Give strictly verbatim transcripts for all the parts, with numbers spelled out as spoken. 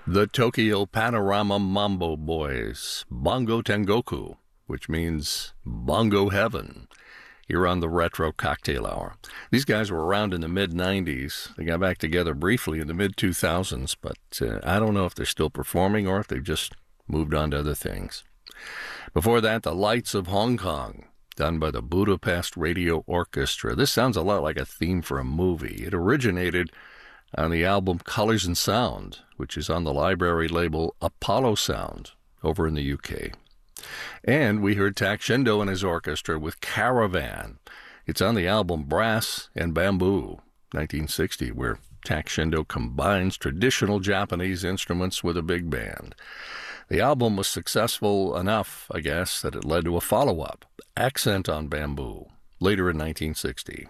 The Tokyo Panorama Mambo Boys, Bongo Tengoku, which means Bongo Heaven, here on the Retro Cocktail Hour. These guys were around in the mid nineties. They got back together briefly in the mid two thousands, but uh, I don't know if they're still performing or if they've just moved on to other things. Before that, The Lights of Hong Kong, done by the Budapest Radio Orchestra. This sounds a lot like a theme for a movie. It originated on the album Colors and Sound, which is on the library label Apollo Sound over in the U K. And we heard Tak Shindo and his orchestra with Caravan. It's on the album Brass and Bamboo, nineteen sixty, where Tak Shindo combines traditional Japanese instruments with a big band. The album was successful enough, I guess, that it led to a follow-up, Accent on Bamboo, later in nineteen sixty.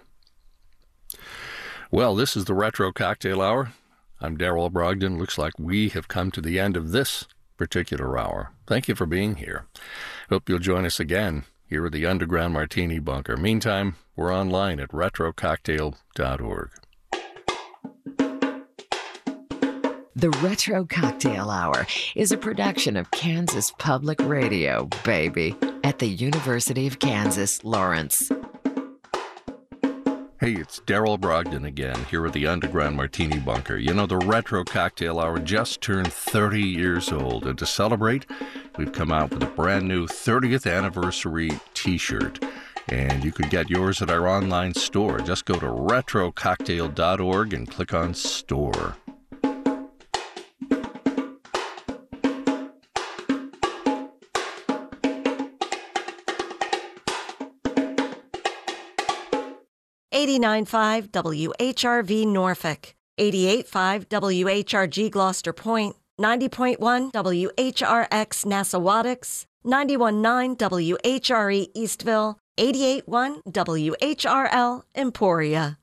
Well, this is the Retro Cocktail Hour. I'm Darrell Brogdon. Looks like we have come to the end of this particular hour. Thank you for being here. Hope you'll join us again here at the Underground Martini Bunker. Meantime, we're online at retro cocktail dot org. The Retro Cocktail Hour is a production of Kansas Public Radio, baby, at the University of Kansas, Lawrence. Hey, it's Darrell Brogdon again, here at the Underground Martini Bunker. You know, the Retro Cocktail Hour just turned thirty years old, and to celebrate, we've come out with a brand new thirtieth anniversary t-shirt. And you can get yours at our online store. Just go to retro cocktail dot org and click on Store. eighty-nine point five W H R V Norfolk, eighty-eight point five W H R G Gloucester Point, ninety point one W H R X Nassawadox, ninety-one point nine W H R E Eastville, eighty-eight point one W H R L Emporia.